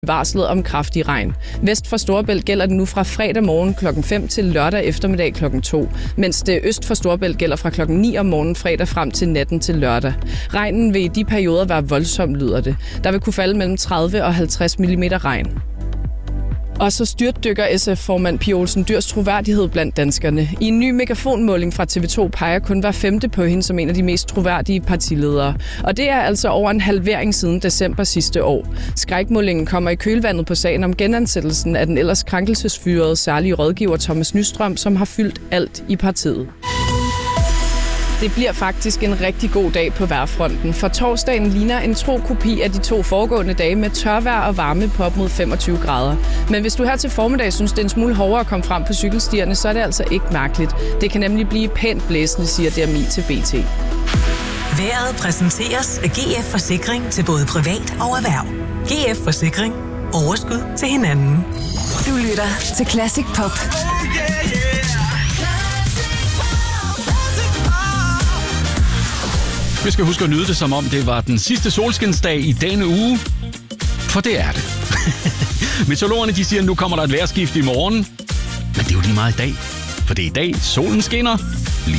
varslet om kraftig regn. Vest for Storebælt gælder det nu fra fredag morgen kl. 5 til lørdag eftermiddag kl. 2, mens det øst for Storebælt gælder fra kl. 9 om morgenen fredag frem til natten til lørdag. Regnen vil i de perioder være voldsom, lyder det. Der vil kunne falde mellem 30 og 50 mm regn. Og så styrtdykker SF-formand Pia Olsen Dyhrs troværdighed blandt danskerne. I en ny megafonmåling fra TV2 peger kun hver femte på hende som en af de mest troværdige partiledere. Og det er altså over en halvering siden december sidste år. Skrækmålingen kommer i kølvandet på sagen om genansættelsen af den ellers krænkelsesfyrede særlige rådgiver Thomas Nystrøm, som har fyldt alt i partiet. Det bliver faktisk en rigtig god dag på vejrfronten, for torsdagen ligner en tro kopi af de 2 foregående dage med tørvejr og varme på op mod 25 grader. Men hvis du her til formiddag synes, det er en smule hårdere at komme frem på cykelstierne, så er det altså ikke mærkeligt. Det kan nemlig blive pænt blæsende, siger DMI til BT. Vejret præsenteres af GF Forsikring til både privat og erhverv. GF Forsikring. Overskud til hinanden. Du lytter til Classic Pop. Vi skal huske at nyde det, som om det var den sidste solskinsdag i denne uge. For det er det. Meteorologerne de siger, at nu kommer der et vejrskift i morgen. Men det er jo lige meget i dag. For det er i dag, solen skinner.